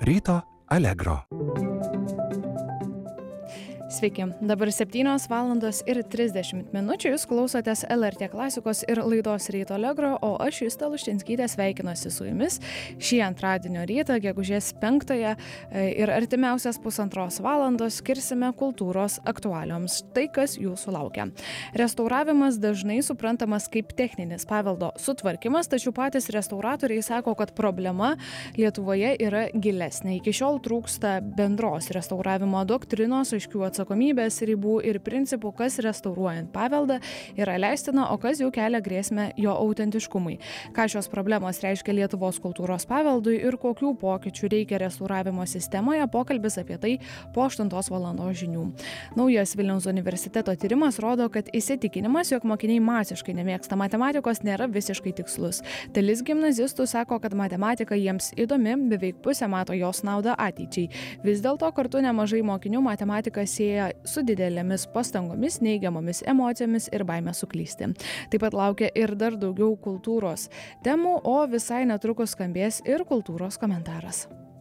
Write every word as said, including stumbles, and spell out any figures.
Ryto Allegro. Sveiki, dabar septynios valandos ir trisdešimt minučių, jūs klausotės L R T klasikos ir laidos Ryto Allegro, o aš Justė Luščinskytė sveikinuosi su jumis šį antradienio rytą, gegužės penktąją ir artimiausias pusantros valandos skirsime kultūros aktualioms. Tai, kas jūsų laukia. Restauravimas dažnai suprantamas kaip techninis paveldo sutvarkymas, tačiau patys restauratoriai sako, kad problema Lietuvoje yra gilesnė. Iki šiol trūksta bendros restauravimo doktrinos, aiškių atsakomybės atsakomybės ribų ir principų, kas restauruojant paveldą yra leistina, o kas jau kelia grėsmę jo autentiškumui. Ką šios problemos reiškia Lietuvos kultūros paveldui ir kokių pokyčių reikia restauravimo sistemoje, pokalbis apie tai po aštuntos valandos žinių. Naujas Vilniaus universiteto tyrimas rodo, kad įsitikinimas, jog mokiniai masiškai nemėgsta matematikos, nėra visiškai tikslus. Dalis gimnazistų sako, kad matematika jiems įdomi, beveik pusė mato jos naudą ateičiai. Vis dėlto kartu nemažai mokinių matematika sieja su didelėmis pastangomis, neigiamomis emocijomis ir baime suklysti. Taip pat laukia ir dar daugiau kultūros temų, o visai netrukus skambės ir kultūros komentaras.